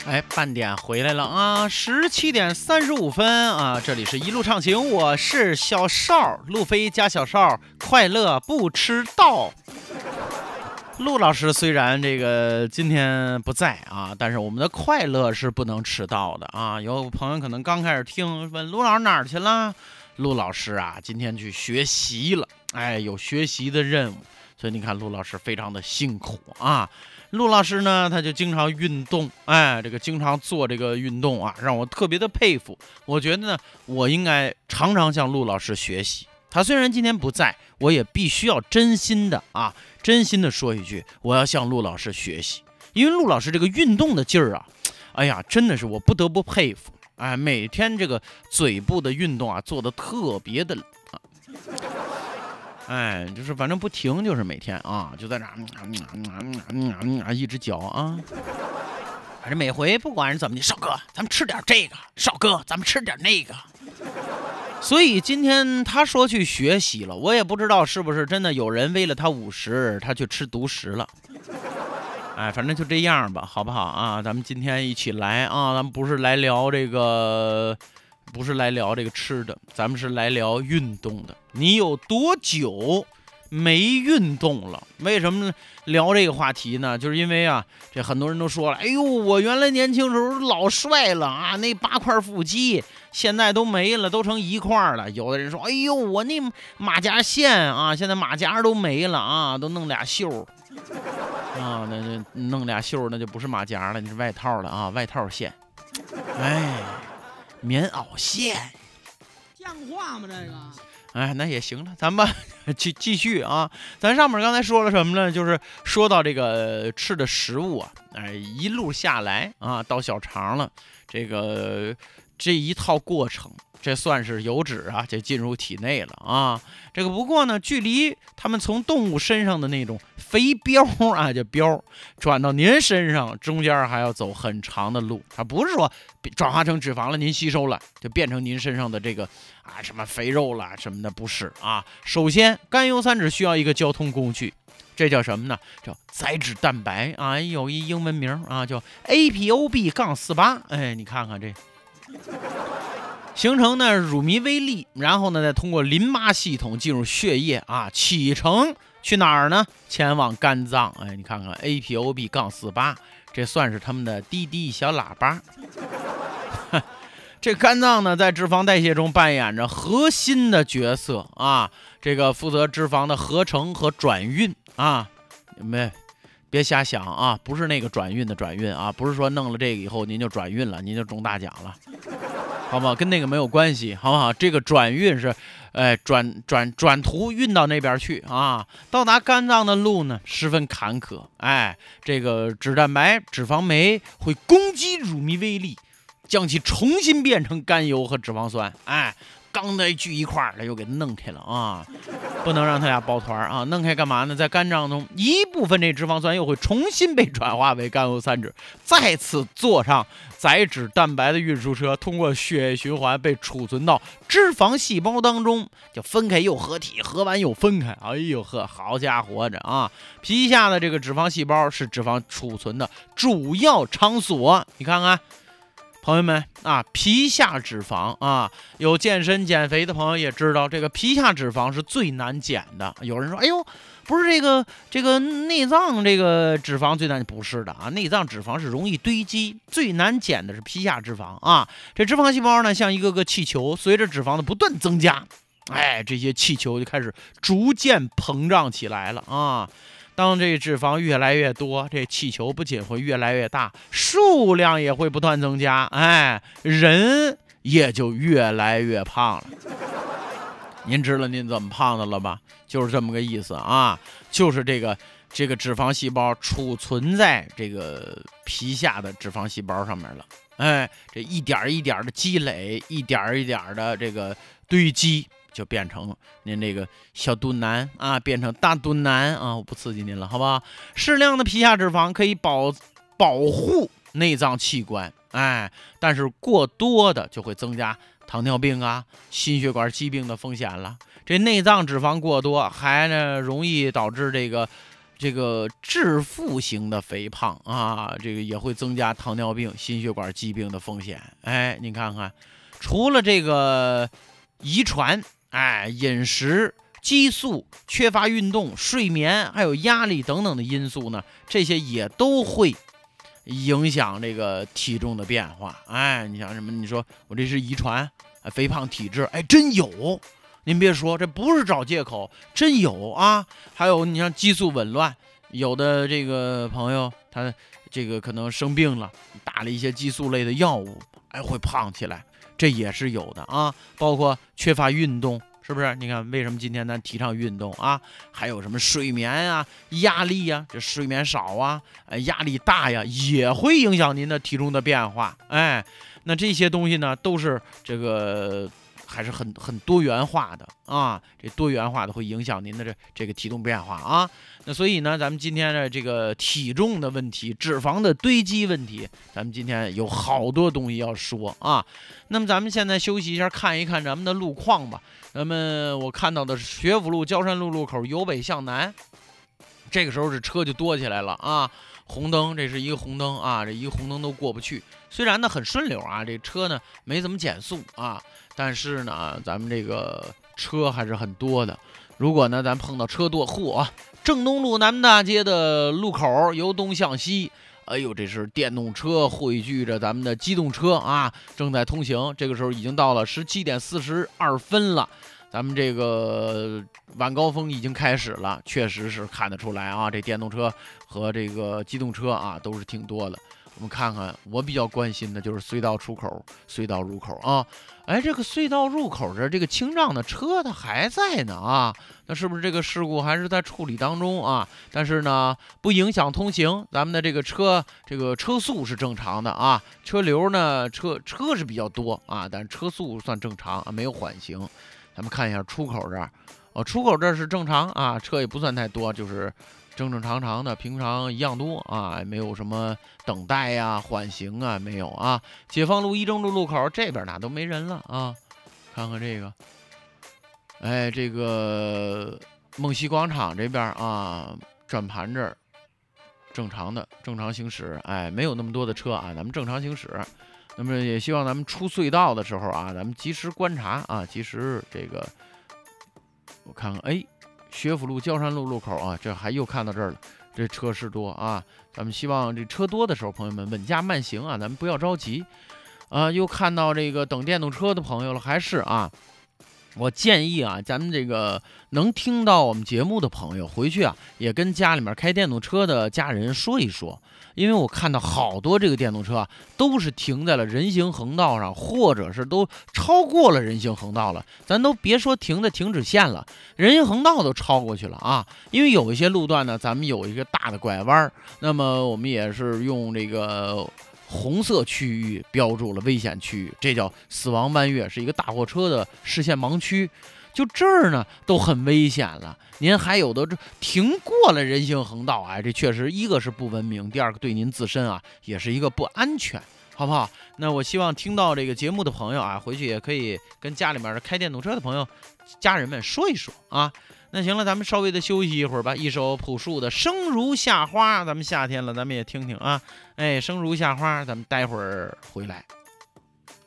哎，半点回来了啊！17点35分啊，这里是一路畅行，我是小邵，路飞加小邵，快乐不迟到。陆老师虽然这个今天不在啊，但是我们的快乐是不能迟到的啊。有朋友可能刚开始听，问陆老师哪儿去了？陆老师啊，今天去学习了，哎，有学习的任务，所以你看陆老师非常的辛苦啊。陆老师呢，他就经常运动，哎，这个经常做这个运动啊，让我特别的佩服。我觉得呢，我应该常常向陆老师学习。他虽然今天不在，我也必须要真心的说一句，我要向陆老师学习，因为陆老师这个运动的劲儿啊，哎呀，真的是我不得不佩服。哎，每天这个嘴部的运动啊，做的特别的哎，就是反正不停，就是每天啊，就在那一直嚼啊。反正每回不管是怎么的，少哥，咱们吃点这个；少哥，咱们吃点那个。所以今天他说去学习了，我也不知道是不是真的有人为了他50，他去吃独食了。哎，反正就这样吧，好不好啊？咱们今天一起来啊，咱们不是来聊这个吃的，咱们是来聊运动的。你有多久没运动了？为什么聊这个话题呢？就是因为啊，这很多人都说了，哎呦，我原来年轻时候老帅了啊，那8块腹肌现在都没了，都成1块了。有的人说，哎呦，我那马甲线啊，现在马甲都没了啊，都弄俩袖啊，那弄俩袖那就不是马甲了，你是外套了啊，外套线。哎，棉袄线， 像话吗？这个， 哎，那也行了，咱们继续啊。咱上面刚才说了什么呢？就是说到这个吃的食物啊，哎，一路下来啊，到小肠了，这一套过程，这算是油脂啊，就进入体内了啊。这个不过呢，距离他们从动物身上的那种肥膘啊，就膘转到您身上，中间还要走很长的路。它不是说转化成脂肪了，您吸收了就变成您身上的这个啊什么肥肉了什么的，不是啊。首先，甘油三酯需要一个交通工具。这叫什么呢？叫载脂蛋白啊，有一英文名啊，叫 ApoB-48。哎，你看看这。形成呢乳糜微粒，然后呢再通过淋巴系统进入血液啊，启程去哪儿呢？前往肝脏。哎，你看看 ApoB-48，这算是他们的滴滴小喇叭。这肝脏呢在脂肪代谢中扮演着核心的角色啊，这个负责脂肪的合成和转运啊，别瞎想啊，不是那个转运的转运啊，不是说弄了这个以后您就转运了，您就中大奖了，好不好？跟那个没有关系，好不好？这个转运是，转途运到那边去啊。到达肝脏的路呢，十分坎坷。哎，这个脂蛋白、脂肪酶会攻击乳糜微粒，将其重新变成甘油和脂肪酸。哎。刚才聚一块了，又给弄开了啊！不能让他俩抱团啊！弄开干嘛呢？在肝脏中，一部分这脂肪酸又会重新被转化为甘油三酯，再次坐上载脂蛋白的运输车，通过血液循环被储存到脂肪细胞当中，就分开又合体，合完又分开。哎呦呵，好家伙着啊！皮下的这个脂肪细胞是脂肪储存的主要场所，你看看。朋友们啊，皮下脂肪啊，有健身减肥的朋友也知道，这个皮下脂肪是最难减的。有人说，哎呦，不是这个内脏这个脂肪最难，不是的啊，内脏脂肪是容易堆积，最难减的是皮下脂肪啊。这脂肪细胞呢，像一个个气球，随着脂肪的不断增加，哎，这些气球就开始逐渐膨胀起来了啊。当这脂肪越来越多，这气球不仅会越来越大，数量也会不断增加，哎，人也就越来越胖了。您知道您怎么胖的了吧？就是这么个意思啊，就是这个脂肪细胞储存在这个皮下的脂肪细胞上面了，哎，这一点一点的积累，一点一点的这个堆积。就变成您这个小肚腩啊，变成大肚腩啊！我不刺激您了，好不好？适量的皮下脂肪可以保护内脏器官，哎，但是过多的就会增加糖尿病啊、心血管疾病的风险了。这内脏脂肪过多，还呢容易导致这个这个致富型的肥胖啊，这个也会增加糖尿病、心血管疾病的风险。哎，你看看，除了这个遗传，哎，饮食、激素、缺乏运动、睡眠，还有压力等等的因素呢，这些也都会影响这个体重的变化。哎，你像什么？你说我这是遗传，肥胖体质，哎，真有。您别说，这不是找借口，真有啊！还有，你像激素紊乱，有的这个朋友他这个可能生病了，打了一些激素类的药物，哎，会胖起来，这也是有的啊。包括缺乏运动，是不是？你看为什么今天咱提倡运动啊？还有什么睡眠啊、压力呀，这睡眠少啊，压力大呀，也会影响您的体重的变化。哎，那这些东西呢，都是这个。还是很多元化的啊，这多元化的会影响您的这个体重变化啊。那所以呢，咱们今天的这个体重的问题、脂肪的堆积问题，咱们今天有好多东西要说啊。那么咱们现在休息一下，看一看咱们的路况吧。那么我看到的是学府路焦山路路口由北向南，这个时候这车就多起来了啊。红灯，这是一个红灯啊，这一个红灯都过不去。虽然呢很顺溜啊，这车呢没怎么减速啊，但是呢咱们这个车还是很多的。如果呢咱碰到车多，正东路南大街的路口由东向西，哎呦，这是电动车汇聚着咱们的机动车啊，正在通行。这个时候已经到了17点42分了。咱们这个晚高峰已经开始了，确实是看得出来啊，这电动车和这个机动车啊都是挺多的。我们看看，我比较关心的就是隧道出口、隧道入口啊。哎，这个隧道入口这个清障的车它还在呢啊，那是不是这个事故还是在处理当中啊？但是呢，不影响通行，咱们的这个车速是正常的啊，车流呢车是比较多啊，但是车速算正常啊，没有缓行。咱们看一下出口这儿，出口这儿是正常啊，车也不算太多，就是正常的，平常一样多啊，没有什么等待呀、缓行啊，没有啊。解放路一正路路口这边哪都没人了啊，看看这个，哎，这个梦溪广场这边啊，转盘这儿正常行驶，哎，没有那么多的车啊，咱们正常行驶。那么也希望咱们出隧道的时候啊，咱们及时观察啊，及时这个，我看看，哎，学府路焦山路路口啊，这又看到这儿了，这车是多啊，咱们希望这车多的时候，朋友们稳驾慢行啊，咱们不要着急啊。又看到这个等电动车的朋友了，还是啊。我建议啊，咱们这个能听到我们节目的朋友，回去啊也跟家里面开电动车的家人说一说，因为我看到好多这个电动车啊，都是停在了人行横道上，或者是都超过了人行横道了，咱都别说停在停止线了，人行横道都超过去了啊。因为有一些路段呢，咱们有一个大的拐弯，那么我们也是用这个红色区域标注了危险区域，这叫死亡弯月，是一个大货车的视线盲区。就这儿呢都很危险了，您还有的这停过了人行横道，哎，这确实一个是不文明，第二个对您自身啊也是一个不安全，好不好？那我希望听到这个节目的朋友啊，回去也可以跟家里面的开电动车的朋友、家人们说一说啊。那行了，咱们稍微的休息一会儿吧。一首朴树的《生如夏花》，咱们夏天了，咱们也听听啊。哎，生如夏花，咱们待会儿回来。